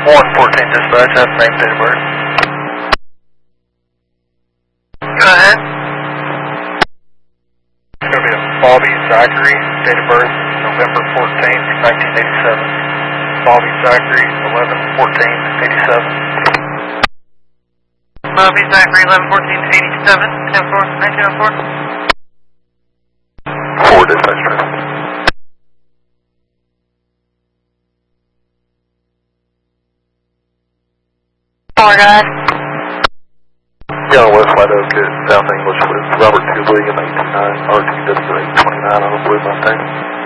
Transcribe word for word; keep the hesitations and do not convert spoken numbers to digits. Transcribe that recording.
one fourteen dispatch, that's name, date of birth. Go ahead. It's going to be a Bobby Zachary, date of birth, November fourteenth, nineteen eighty-seven. Bobby Zachary, eleven fourteen eighty-seven. Bobby Zachary, eleven fourteen eighty-seven, ten four, nineteen oh four. four dispatch traffic. Four guys. Yeah, West White Oak at South English with Robert Tubley and eighteen nine R T W eight twenty-nine on a Blue Mustang.